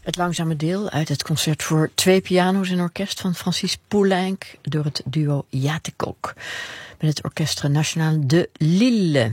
Het langzame deel uit het concert voor 2 piano's en orkest van Francis Poulenc door het duo Jatekok met het Orchestre National de Lille.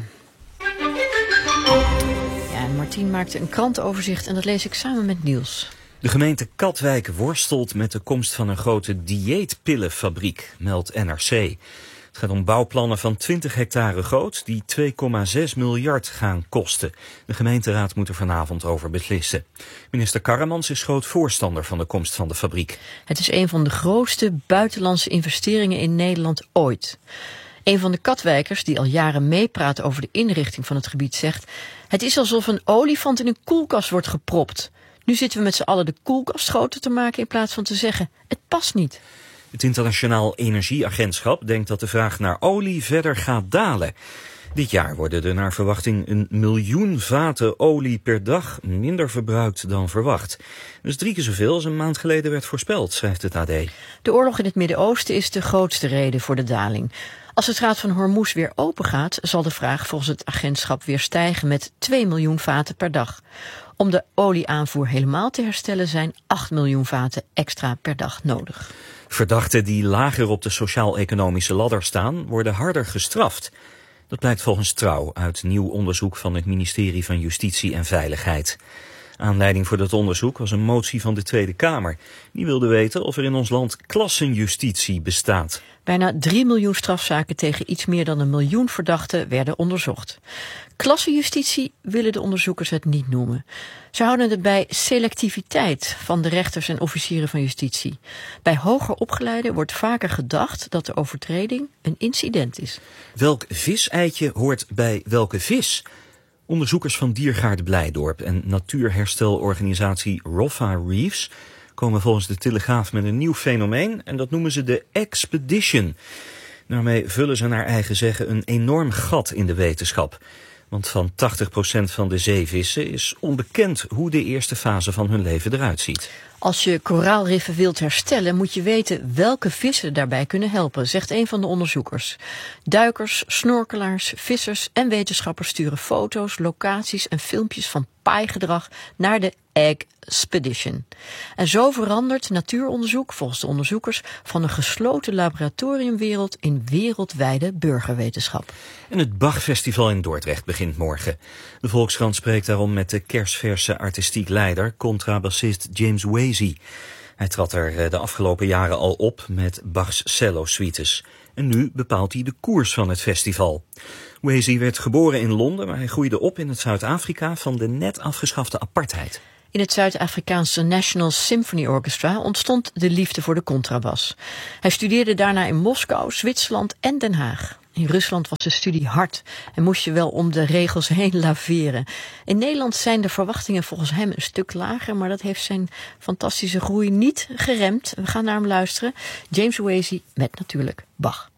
Ja, en Martien maakte een krantenoverzicht en dat lees ik samen met Niels. De gemeente Katwijk worstelt met de komst van een grote dieetpillenfabriek, meldt NRC. Het gaat om bouwplannen van 20 hectare groot die 2,6 miljard gaan kosten. De gemeenteraad moet er vanavond over beslissen. Minister Karremans is groot voorstander van de komst van de fabriek. Het is een van de grootste buitenlandse investeringen in Nederland ooit. Een van de Katwijkers, die al jaren meepraat over de inrichting van het gebied, zegt: het is alsof een olifant in een koelkast wordt gepropt. Nu zitten we met z'n allen de koelkast groter te maken in plaats van te zeggen: het past niet. Het Internationaal Energieagentschap denkt dat de vraag naar olie verder gaat dalen. Dit jaar worden er naar verwachting 1 miljoen vaten olie per dag minder verbruikt dan verwacht. Dus 3 keer zoveel als een maand geleden werd voorspeld, schrijft het AD. De oorlog in het Midden-Oosten is de grootste reden voor de daling. Als het Straat van Hormuz weer open gaat, zal de vraag volgens het agentschap weer stijgen met 2 miljoen vaten per dag. Om de olieaanvoer helemaal te herstellen zijn 8 miljoen vaten extra per dag nodig. Verdachten die lager op de sociaal-economische ladder staan, worden harder gestraft. Dat blijkt volgens Trouw uit nieuw onderzoek van het ministerie van Justitie en Veiligheid. Aanleiding voor dat onderzoek was een motie van de Tweede Kamer. Die wilde weten of er in ons land klassenjustitie bestaat. Bijna 3 miljoen strafzaken tegen iets meer dan 1 miljoen verdachten werden onderzocht. Klassenjustitie willen de onderzoekers het niet noemen. Ze houden het bij selectiviteit van de rechters en officieren van justitie. Bij hoger opgeleiden wordt vaker gedacht dat de overtreding een incident is. Welk viseitje hoort bij welke vis? Onderzoekers van Diergaarde Blijdorp en natuurherstelorganisatie Roffa Reefs komen volgens de Telegraaf met een nieuw fenomeen en dat noemen ze de expedition. Daarmee vullen ze naar eigen zeggen een enorm gat in de wetenschap. Want van 80% van de zeevissen is onbekend hoe de eerste fase van hun leven eruit ziet. Als je koraalriffen wilt herstellen, moet je weten welke vissen daarbij kunnen helpen, zegt een van de onderzoekers. Duikers, snorkelaars, vissers en wetenschappers sturen foto's, locaties en filmpjes van paaigedrag naar de Expedition. En zo verandert natuuronderzoek, volgens de onderzoekers, van een gesloten laboratoriumwereld in wereldwijde burgerwetenschap. En het Bachfestival in Dordrecht begint morgen. De Volkskrant spreekt daarom met de kersverse artistiek leider, contrabassist James Wasey. Hij trad er de afgelopen jaren al op met Bachs cello-suites. En nu bepaalt hij de koers van het festival. Wasey werd geboren in Londen, maar hij groeide op in het Zuid-Afrika van de net afgeschafte apartheid. In het Zuid-Afrikaanse National Symphony Orchestra ontstond de liefde voor de contrabas. Hij studeerde daarna in Moskou, Zwitserland en Den Haag. In Rusland was de studie hard en moest je wel om de regels heen laveren. In Nederland zijn de verwachtingen volgens hem een stuk lager, maar dat heeft zijn fantastische groei niet geremd. We gaan naar hem luisteren. James Wasey met natuurlijk Bach.